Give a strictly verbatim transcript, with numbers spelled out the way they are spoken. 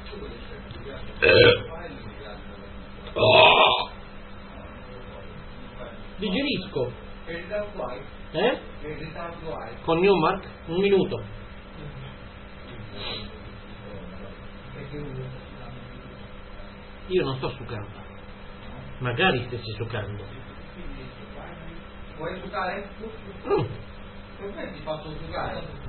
Eh. Oh. Digerisco. Eh? Con Newmark? Un minuto. Io non sto succando. Magari stessi succando. Vuoi succare? Mm. Per me ti faccio succare.